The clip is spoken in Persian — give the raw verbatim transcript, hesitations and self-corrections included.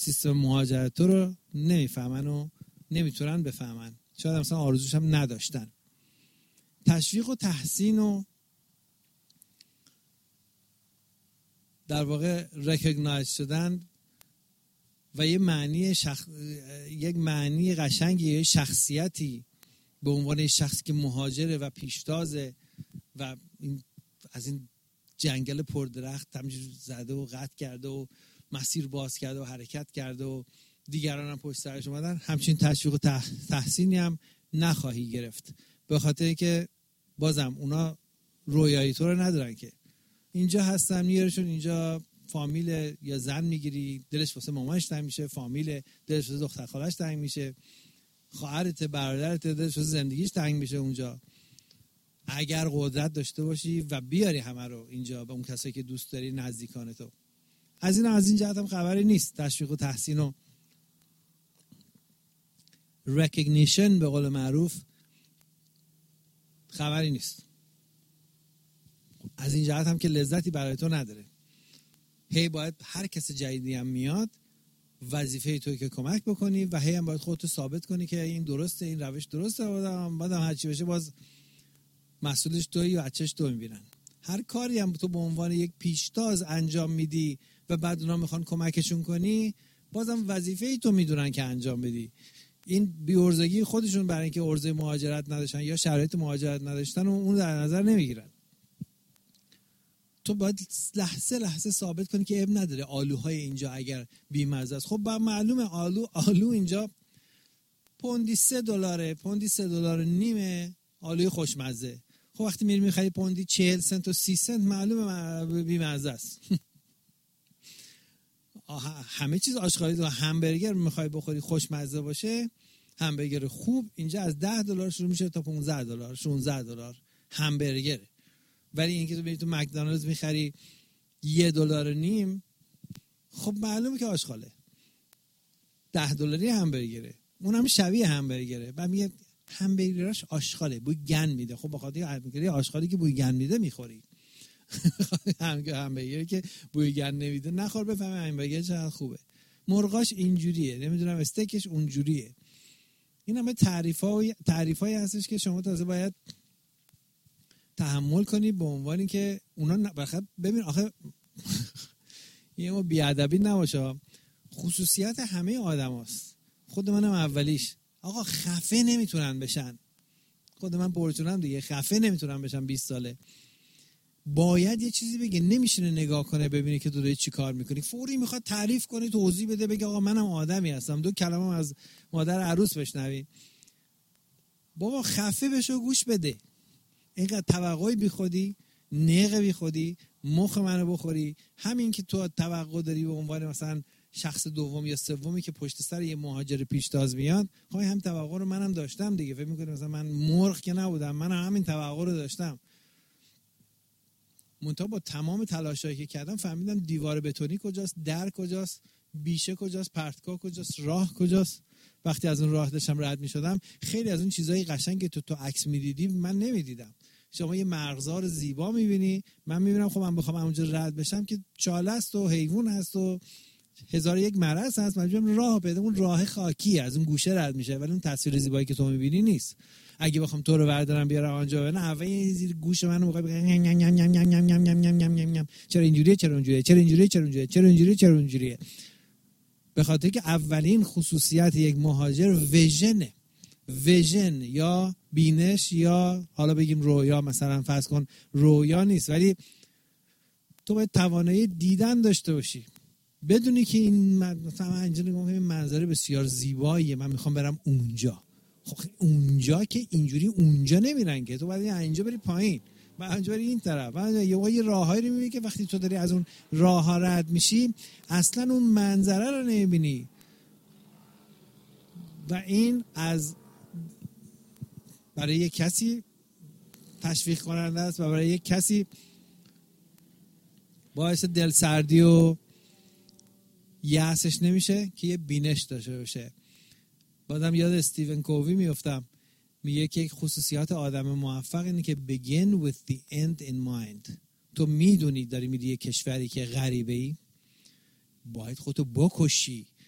سیستم مهاجرت تو رو نمیفهمن و نمیتونن بفهمن، شاید مثلا آرزوش هم نداشتن. تشویق و تحسین و در واقع ریکگنایز شدن و یه معنی شخص... یک معنی قشنگی، یه شخصیتی به عنوان شخصی که مهاجره و پیشتازه و این از این جنگل پردرخت همینجور زده و قطع کرده و مسیر باز کرده و حرکت کرده و دیگران هم پشت سرش اومدن، همچین تشویق و تحسینی هم نخواهی گرفت، به خاطر که بازم اونا رویایی تو رو ندارن که اینجا هستن میارشون اینجا فامیل یا زن میگیری دلش واسه مامانش تنگ میشه، فامیل دلش واسه دختر خالش تنگ میشه، خواهرت برادرت دلش واسه زندگیش تنگ میشه اونجا. اگر قدرت داشته باشی و بیاری همه رو اینجا به اون کسایی که دوست داری نزدیکان تو، از این از این جهت هم خبری نیست. تشویق و تحسین و recognition به قول معروف خبری نیست. از این جهت هم که لذتی برای تو نداره. هی باید هر کس جدیدی هم میاد وظیفه توی که کمک بکنی و هی هم باید خودتو ثابت کنی که این درسته، این روش درسته، بعدم بعدم هر چی بشه باز مسئولش تویی و بچه‌ش تو میبینن. هر کاری هم تو به عنوان یک پیشتاز انجام میدی و بعد اونا میخوان کمکشون کنی، بازم وظیفه تو میدونن که انجام بدی. این بی‌عرضگی خودشون برای اینکه عرضه مهاجرت نداشتن یا شرایط مهاجرت نداشتن و اون در نظر نمیگیرن. تو باید لحظه لحظه ثابت کنی که اب نداره آلوهای اینجا اگر بی‌مزه است. خب با معلومه آلو آلو اینجا پوندی سه دلاره، پوندی سه دلار نیمه آلوی خوشمزه. خب وقتی میری میخری پوندی چهل سنت و سی سنت معلومه بی‌مزه است. همه چیز آشغالی تو همبرگر میخوای بخوری خوشمزه باشه، همبرگر خوب اینجا از ده دلار شروع میشه تا پانزده دلار شانزده دلار همبرگر. ولی اینکه تو بری تو مکدونالدز میخری یه دلار نیم، خب معلومه که آشغاله. ده دلاری همبرگره، اونم شبیه همبرگره. بعد میگه همبرگراش آشغاله، بوی گند میده. خب بخاطر همبرگر آشغالی که بوی گند میده میخوری. همبرگری که بوی گند نمیده نخور، بفهمه همبرگر چقدر خوبه. مرغاش اینجوریه، نمیدونم استیکش اونجوریه. این همه تعریفای تعریفایی هستش که شما تازه باید تحمل کنی به عنوانی که اونا بخاطر ببین آخه یه ما بیادبی نباشه، خصوصیت همه آدم هست. خود منم اولیش. آقا خفه نمیتونن بشن، خود من پرچونم دیگه، خفه نمیتونن بشن. بیست ساله باید یه چیزی بگه، نمیشینه نگاه کنه ببینی که تو داری چی کار میکنی، فوری میخواد تعریف کنه، توضیح بده، بگه آقا منم آدمی هستم، دو کلمه از مادر عروس بشنوی. بابا خفه بشو، گوش بده. اینقدر توقعی بی خودی، نق بی خودی، مخ منو بخوری. همین که تو توقع داری به عنوان مثلا شخص دوم یا سومی که پشت سر یه مهاجر پیشتاز میاد، خب هم توقع رو منم داشتم دیگه. فکر می‌کنی مثلا من مرغ که نبودم، من همین توقع رو داشتم. منتها با تمام تلاشایی که کردم فهمیدم دیوار بتونی کجاست، در کجاست، بیشه کجاست، پرتگاه کجاست، راه کجاست. وقتی از اون راه داشتم رد می‌شدم، خیلی از اون چیزای قشنگ که تو تو عکس می‌دیدی من نمی‌دیدم. شما یه مرغزار زیبا می‌بینی، من می‌بینم خب من بخوام اونجا رد بشم که چاله است و حیوان هست و هزار یک مرض هست، مجبورم راه پیدا. اون راه خاکی از اون گوشه رد میشه، ولی اون تصویر زیبایی که تو می‌بینی نیست. اگه بخوام تو رو بردارم بیارم آنجا، نه اول زیر گوش منو می‌خوای بگم چرا اینجوریه، چرا اونجوریه، چرا اینجوریه، چرا اونجوریه، چرا اینجوریه، چرا اونجوریه. به خاطر که اولین خصوصیت یک مهاجر ویژنه. ویژن یا بینش، یا حالا بگیم رویا، مثلا فرض کن رویا نیست، ولی تو باید توانایی دیدن داشته باشی، بدونی که این مثلا اینجا نگاه کنم منظره بسیار زیباییه، من میخوام برم اونجا. خب اونجا که اینجوری اونجا نمیرن که، تو باید اینجا بری پایین، بعد اینجا بری این طرف، بعد یه راههایی رو میبینی که وقتی تو داری از اون راه ها رد میشی اصلا اون منظره رو نمیبینی. و این از برای یک کسی تشویق کننده است و برای یک کسی باعث دلسردی و یأسش نمیشه که یه بینش داشته باشه. بعدم یاد استیون کووی میافتم، میگه که یک خصوصیات آدم موفق اینه که begin with the end in mind. تو میدونی داری میری یه کشوری که غریبه ای، باید خودتو بکشی